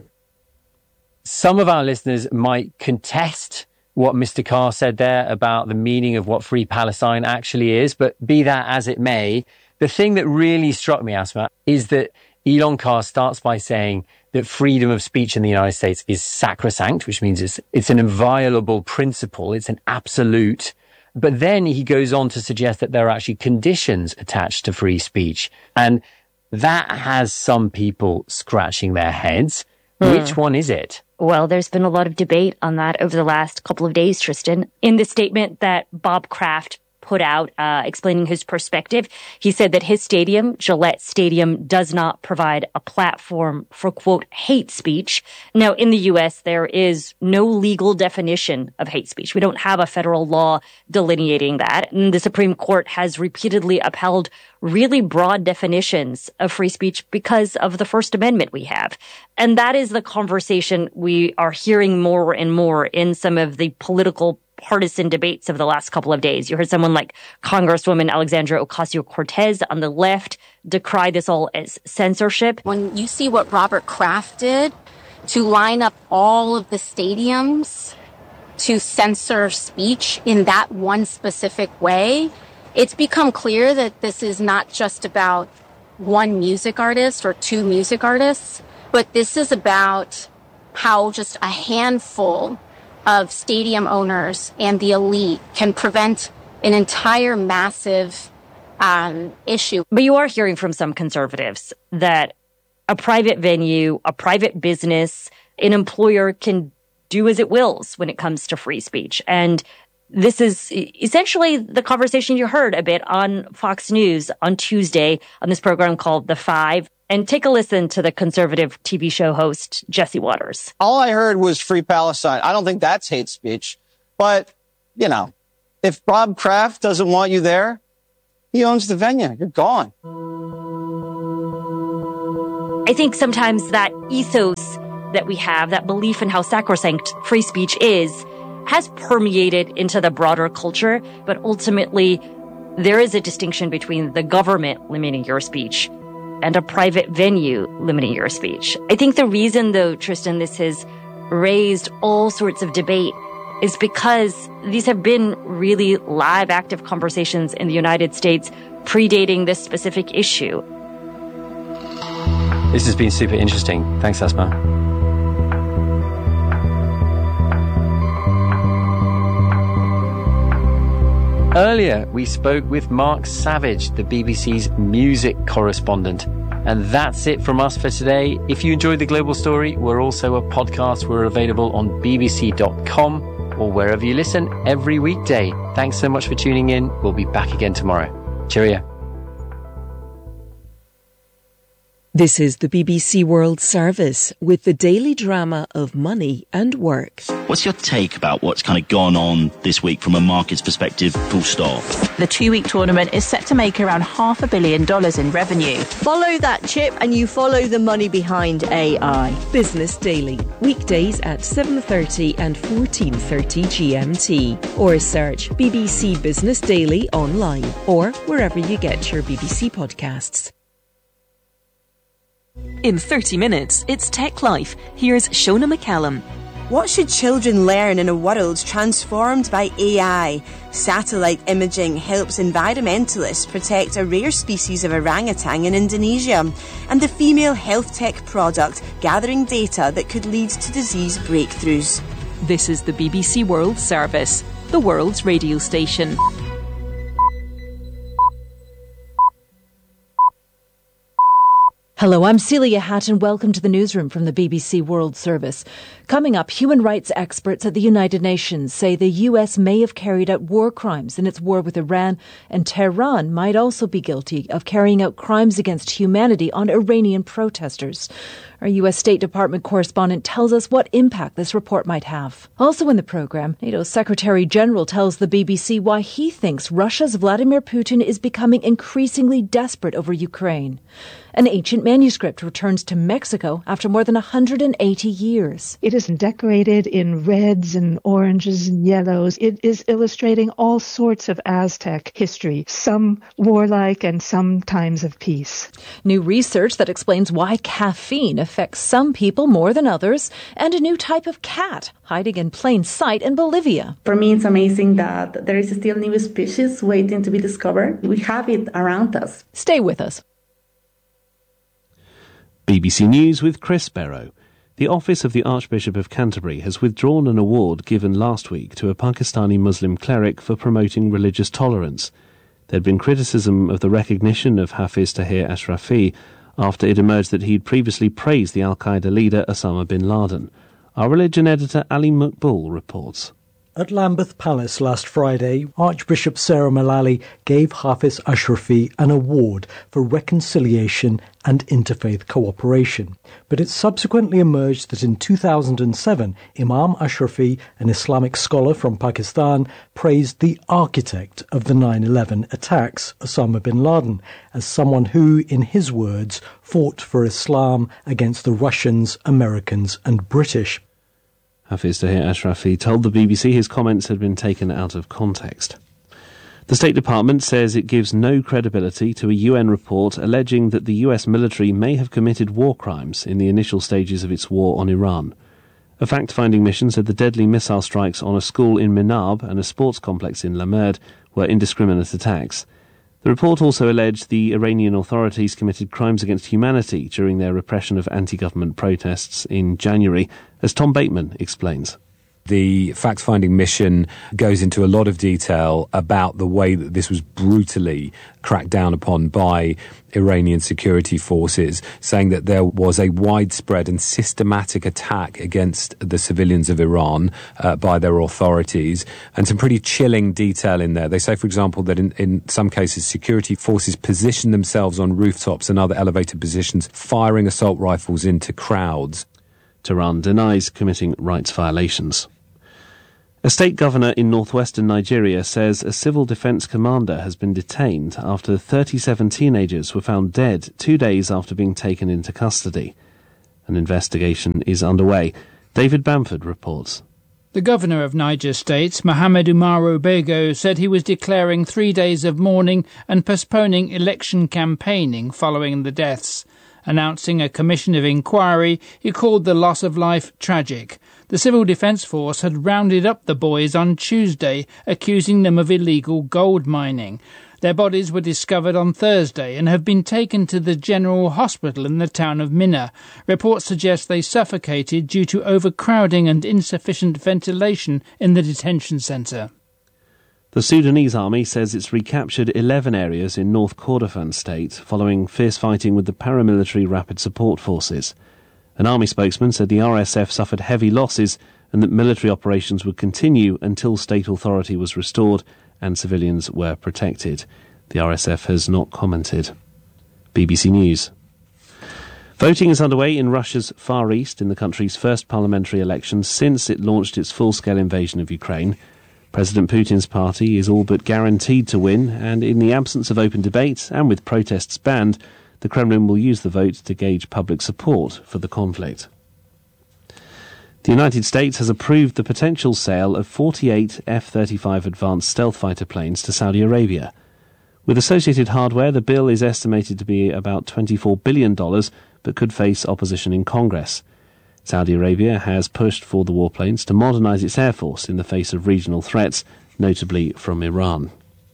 Speaker 17: Some of our listeners might contest what Mr. Carr said there about the meaning of what Free Palestine actually is, but be that as it may, the thing that really struck me, Asma, is that Elon Carr starts by saying that freedom of speech in the United States is sacrosanct, which means it's an inviolable principle, it's an absolute. But then he goes on to suggest that there are actually conditions attached to free speech. And that has some people scratching their heads. Which one is it?
Speaker 14: Well, there's been a lot of debate on that over the last couple of days, Tristan. In the statement that Bob Kraft put out explaining his perspective, he said that his stadium, Gillette Stadium, does not provide a platform for, quote, hate speech. Now, in the U.S., there is no legal definition of hate speech. We don't have a federal law delineating that. And the Supreme Court has repeatedly upheld really broad definitions of free speech because of the First Amendment we have. And that is the conversation we are hearing more and more in some of the political partisan debates of the last couple of days. You heard someone like Congresswoman Alexandria Ocasio-Cortez on the left decry this all as censorship.
Speaker 21: When you see what Robert Kraft did to line up all of the stadiums to censor speech in that one specific way, it's become clear that this is not just about one music artist or two music artists, but this is about how just a handful of stadium owners and the elite can prevent an entire massive issue.
Speaker 14: But you are hearing from some conservatives that a private venue, a private business, an employer can do as it wills when it comes to free speech. And this is essentially the conversation you heard a bit on Fox News on Tuesday on this program called The Five. And take a listen to the conservative TV show host, Jesse Waters.
Speaker 2: All I heard was Free Palestine. I don't think that's hate speech. But, you know, if Bob Kraft doesn't want you there, he owns the venue. You're gone.
Speaker 14: I think sometimes that ethos that we have, that belief in how sacrosanct free speech is, has permeated into the broader culture. But ultimately, there is a distinction between the government limiting your speech and a private venue limiting your speech. I think the reason, though, Tristan, this has raised all sorts of debate is because these have been really live, active conversations in the United States predating this specific issue.
Speaker 17: This has been super interesting. Thanks, Asma. Earlier, we spoke with Mark Savage, the BBC's music correspondent. And that's it from us for today. If you enjoyed The Global Story, we're also a podcast. We're available on bbc.com or wherever you listen every weekday. Thanks so much for tuning in. We'll be back again tomorrow. Cheerio.
Speaker 22: This is the BBC World Service with the daily drama of money and work.
Speaker 23: What's your take about what's kind of gone on this week from a market's perspective, full stop?
Speaker 24: The 2-week tournament is set to make around $500 million in revenue.
Speaker 25: Follow that chip and you follow the money behind AI.
Speaker 22: Business Daily, weekdays at 7:30 and 14:30 GMT. Or search BBC Business Daily online or wherever you get your BBC podcasts. In 30 minutes, it's Tech Life. Here's Shona McCallum.
Speaker 26: What should children learn in a world transformed by AI? Satellite imaging helps environmentalists protect a rare species of orangutan in Indonesia. And the female health tech product gathering data that could lead to disease breakthroughs.
Speaker 22: This is the BBC World Service, the world's radio station.
Speaker 1: Hello, I'm Celia Hatton. Welcome to the newsroom from the BBC World Service. Coming up, human rights experts at the United Nations say the US may have carried out war crimes in its war with Iran, and Tehran might also be guilty of carrying out crimes against humanity on Iranian protesters. Our US State Department correspondent tells us what impact this report might have. Also in the programme, NATO's Secretary General tells the BBC why he thinks Russia's Vladimir Putin is becoming increasingly desperate over Ukraine. An ancient manuscript returns to Mexico after more than 180 years.
Speaker 27: It is decorated in reds and oranges and yellows. It is illustrating all sorts of Aztec history, some warlike and some times of peace.
Speaker 1: New research that explains why caffeine affects some people more than others, and a new type of cat hiding in plain sight in Bolivia.
Speaker 8: For me, it's amazing that there is still new species waiting to be discovered. We have it around us.
Speaker 1: Stay with us.
Speaker 15: BBC News with Chris Barrow. The Office of the Archbishop of Canterbury has withdrawn an award given last week to a Pakistani Muslim cleric for promoting religious tolerance. There had been criticism of the recognition of Hafiz Tahir Ashrafi after it emerged that he'd previously praised the al-Qaeda leader Osama bin Laden. Our religion editor Ali Maqbool reports.
Speaker 28: At Lambeth Palace last Friday, Archbishop Sarah Mullally gave Hafiz Ashrafi an award for reconciliation and interfaith cooperation. But it subsequently emerged that in 2007, Imam Ashrafi, an Islamic scholar from Pakistan, praised the architect of the 9/11 attacks, Osama bin Laden, as someone who, in his words, fought for Islam against the Russians, Americans and British.
Speaker 15: Hafiz Tahir Ashrafi told the BBC his comments had been taken out of context. The State Department says it gives no credibility to a UN report alleging that the US military may have committed war crimes in the initial stages of its war on Iran. A fact-finding mission said the deadly missile strikes on a school in Minab and a sports complex in Lamerd were indiscriminate attacks. The report also alleged the Iranian authorities committed crimes against humanity during their repression of anti-government protests in January, as Tom Bateman explains.
Speaker 3: The fact-finding mission goes into a lot of detail about the way that this was brutally cracked down upon by Iranian security forces, saying that there was a widespread and systematic attack against the civilians of Iran by their authorities, and some pretty chilling detail in there. They say, for example, that in some cases security forces positioned themselves on rooftops and other elevated positions, firing assault rifles into crowds.
Speaker 15: Tehran denies committing rights violations. A state governor in northwestern Nigeria says a civil defense commander has been detained after 37 teenagers were found dead 2 days after being taken into custody. An investigation is underway. David Bamford reports.
Speaker 4: The governor of Niger State, Mohamed Umaru Bego, said he was declaring 3 days of mourning and postponing election campaigning following the deaths. Announcing a commission of inquiry, he called the loss of life tragic. The Civil Defence Force had rounded up the boys on Tuesday, accusing them of illegal gold mining. Their bodies were discovered on Thursday and have been taken to the General Hospital in the town of Minna. Reports suggest they suffocated due to overcrowding and insufficient ventilation in the detention centre.
Speaker 15: The Sudanese army says it's recaptured 11 areas in North Kordofan state following fierce fighting with the paramilitary Rapid Support Forces. An army spokesman said the RSF suffered heavy losses and that military operations would continue until state authority was restored and civilians were protected. The RSF has not commented. BBC News. Voting is underway in Russia's Far East in the country's first parliamentary election since it launched its full-scale invasion of Ukraine. President Putin's party is all but guaranteed to win, and in the absence of open debate and with protests banned, the Kremlin will use the vote to gauge public support for the conflict. The United States has approved the potential sale of 48 F-35 advanced stealth fighter planes to Saudi Arabia. With associated hardware, the bill is estimated to be about $24 billion, but could face opposition in Congress. Saudi Arabia has pushed for the warplanes to modernize its air force in the face of regional threats, notably from Iran.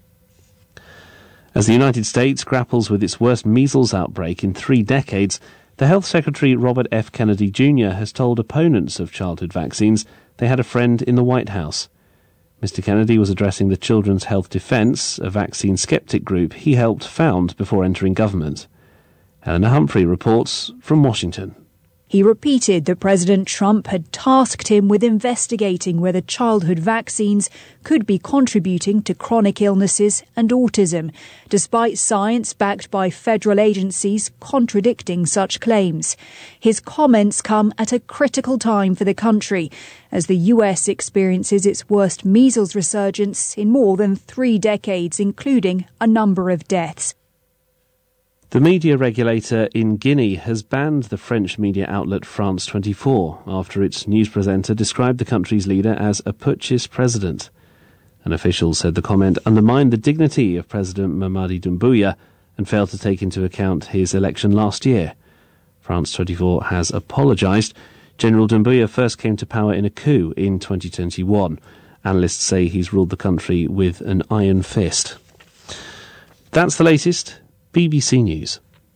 Speaker 15: As the United States grapples with its worst measles outbreak in 3 decades, the Health Secretary Robert F. Kennedy Jr. has told opponents of childhood vaccines they had a friend in the White House. Mr. Kennedy was addressing the Children's Health Defense, a vaccine skeptic group he helped found before entering government. Eleanor Humphrey reports from Washington.
Speaker 5: He repeated that President Trump had tasked him with investigating whether childhood vaccines could be contributing to chronic illnesses and autism, despite science backed by federal agencies contradicting such claims. His comments come at a critical time for the country, as the US experiences its worst measles resurgence in more than 3 decades, including a number of deaths.
Speaker 15: The media regulator in Guinea has banned the French media outlet France 24 after its news presenter described the country's leader as a putschist president. An official said the comment undermined the dignity of President Mamadi Doumbouya and failed to take into account his election last year. France 24 has apologised. General Doumbouya first came to power in a coup in 2021. Analysts say he's ruled the country with an iron fist. That's the latest. BBC News.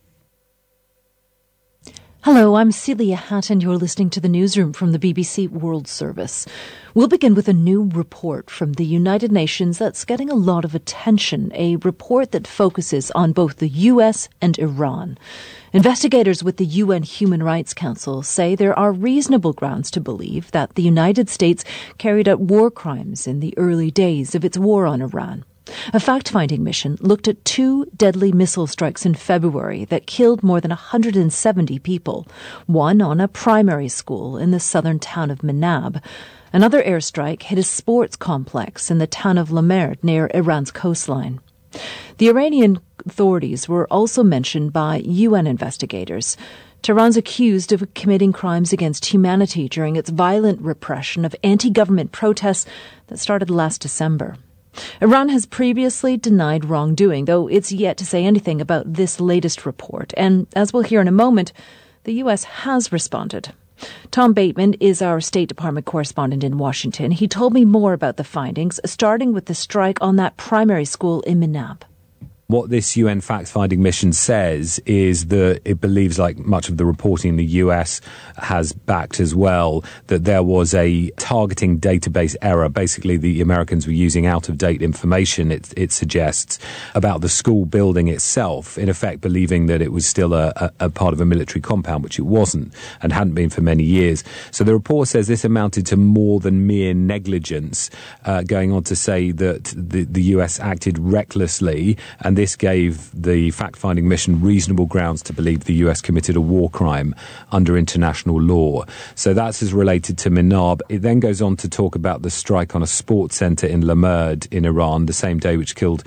Speaker 1: Hello, I'm Celia Hatton. You're listening to the newsroom from the BBC World Service. We'll begin with a new report from the United Nations that's getting a lot of attention, a report that focuses on both the US and Iran. Investigators with the UN Human Rights Council say there are reasonable grounds to believe that the United States carried out war crimes in the early days of its war on Iran. A fact-finding mission looked at 2 deadly missile strikes in February that killed more than 170 people, one on a primary school in the southern town of Menab. Another airstrike hit a sports complex in the town of Lamerd near Iran's coastline. The Iranian authorities were also mentioned by UN investigators. Tehran's accused of committing crimes against humanity during its violent repression of anti-government protests that started last December. Iran has previously denied wrongdoing, though it's yet to say anything about this latest report. And as we'll hear in a moment, the U.S. has responded. Tom Bateman is our State Department correspondent in Washington. He told me more about the findings, starting with the strike on that primary school in Menab.
Speaker 3: What this UN fact-finding mission says is that it believes, like much of the reporting the US has backed as well, that there was a targeting database error. Basically, the Americans were using out-of-date information, it suggests, about the school building itself, in effect believing that it was still a part of a military compound, which it wasn't and hadn't been for many years. So the report says this amounted to more than mere negligence, going on to say that the US acted recklessly, and this gave the fact-finding mission reasonable grounds to believe the US committed a war crime under international law. So that's as related to Minab. It then goes on to talk about the strike on a sports centre in Lamerd in Iran, the same day which killed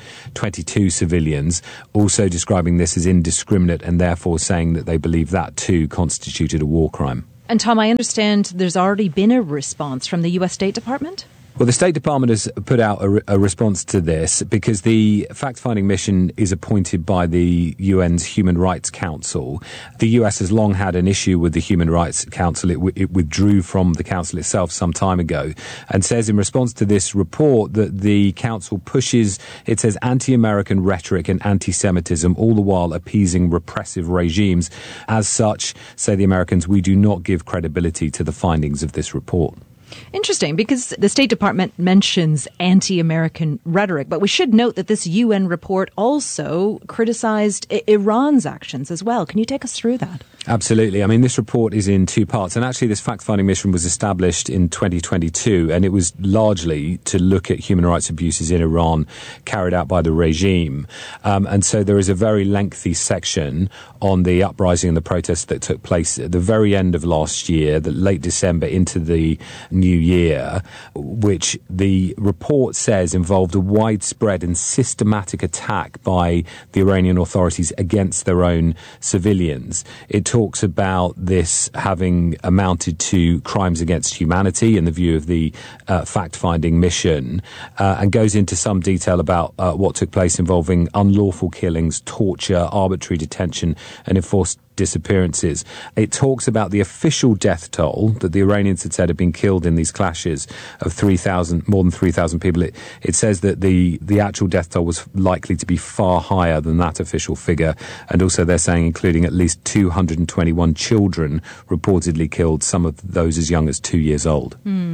Speaker 3: 22 civilians, also describing this as indiscriminate and therefore saying that they believe that too constituted a war crime.
Speaker 1: And Tom, I understand there's already been a response from the US State Department?
Speaker 3: Well, the State Department has put out a response to this because the fact-finding mission is appointed by the UN's Human Rights Council. The US has long had an issue with the Human Rights Council. It withdrew from the council itself some time ago and says in response to this report that the council pushes, it says, anti-American rhetoric and anti-Semitism, all the while appeasing repressive regimes. As such, say the Americans, we do not give credibility to the findings of this report.
Speaker 1: Interesting, because the State Department mentions anti-American rhetoric, but we should note that this UN report also criticized Iran's actions as well. Can you take us through that?
Speaker 3: Absolutely. I mean, this report is in two parts, and actually this fact-finding mission was established in 2022, and it was largely to look at human rights abuses in Iran carried out by the regime. And so there is a very lengthy section on the uprising and the protests that took place at the very end of last year, the late December into the new year, which the report says involved a widespread and systematic attack by the Iranian authorities against their own civilians. It talks about this having amounted to crimes against humanity in the view of the fact-finding mission, and goes into some detail about what took place involving unlawful killings, torture, arbitrary detention, and enforced disappearances. It talks about the official death toll that the Iranians had said had been killed in these clashes of 3,000, more than 3,000 people. It says that the actual death toll was likely to be far higher than that official figure. And also they're saying including at least 221 children reportedly killed, some of those as young as 2 years old.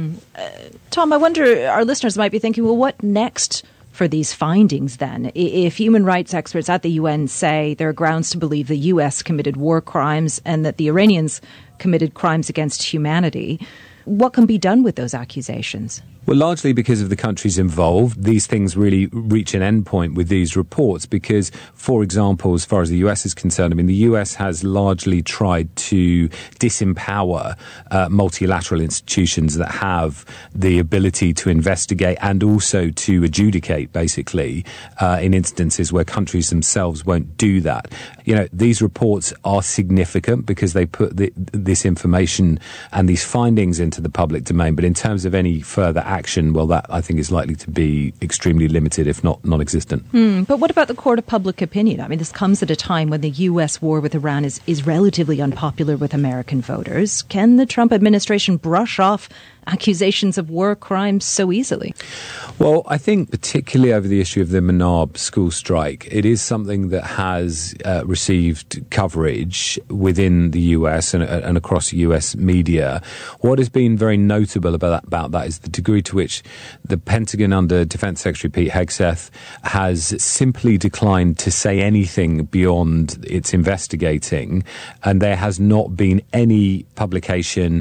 Speaker 1: Tom, I wonder, our listeners might be thinking, well, what next for these findings then? If human rights experts at the UN say there are grounds to believe the US committed war crimes and that the Iranians committed crimes against humanity, what can be done with those accusations?
Speaker 3: Well, largely because of the countries involved, these things really reach an endpoint with these reports because, for example, as far as the US is concerned, I mean, the US has largely tried to disempower multilateral institutions that have the ability to investigate and also to adjudicate, basically, in instances where countries themselves won't do that. You know, these reports are significant because they put this information and these findings into the public domain, but in terms of any further action, well, that I think is likely to be extremely limited, if not non-existent.
Speaker 1: But what about the court of public opinion? I mean, this comes at a time when the U.S. war with Iran is relatively unpopular with American voters. Can the Trump administration brush off accusations of war crimes so easily?
Speaker 3: Well, I think particularly over the issue of the Minab school strike, it is something that has received coverage within the US and across US media. What has been very notable about that is the degree to which the Pentagon under Defense Secretary Pete Hegseth has simply declined to say anything beyond its investigating, and there has not been any publication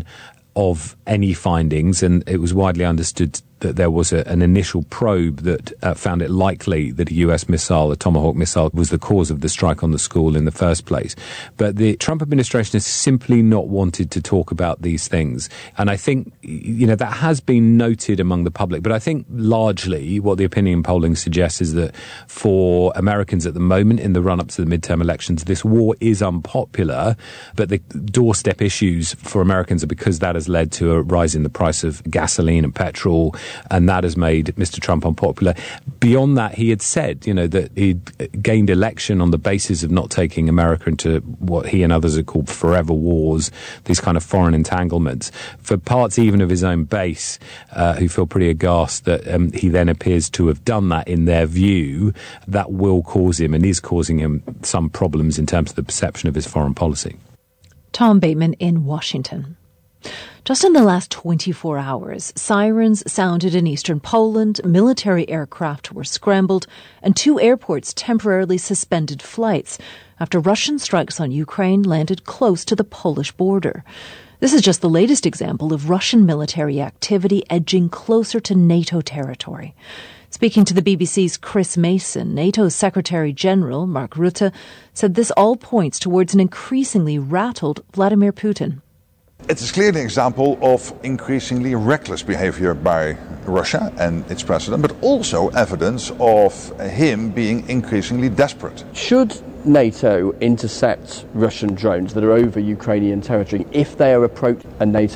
Speaker 3: of any findings, and it was widely understood that there was an initial probe that found it likely that a US missile, a Tomahawk missile, was the cause of the strike on the school in the first place. But the Trump administration has simply not wanted to talk about these things. And I think, you know, that has been noted among the public. But I think largely what the opinion polling suggests is that for Americans at the moment, in the run-up to the midterm elections, this war is unpopular. But the doorstep issues for Americans are because that has led to a rise in the price of gasoline and petrol, and that has made Mr. Trump unpopular. Beyond that, he had said, that he'd gained election on the basis of not taking America into what he and others have called forever wars, these kind of foreign entanglements. For parts even of his own base, who feel pretty aghast that he then appears to have done that, in their view, that will cause him and is causing him some problems in terms of the perception of his foreign policy.
Speaker 1: Tom Bateman in Washington. Just in the last 24 hours, sirens sounded in eastern Poland, military aircraft were scrambled, and 2 airports temporarily suspended flights after Russian strikes on Ukraine landed close to the Polish border. This is just the latest example of Russian military activity edging closer to NATO territory. Speaking to the BBC's Chris Mason, NATO's Secretary General Mark Rutte said this all points towards an increasingly rattled Vladimir Putin.
Speaker 6: It is clearly an example of increasingly reckless behavior by Russia and its president, but also evidence of him being increasingly desperate.
Speaker 7: Should NATO intercept Russian drones that are over Ukrainian territory if they are approaching a NATO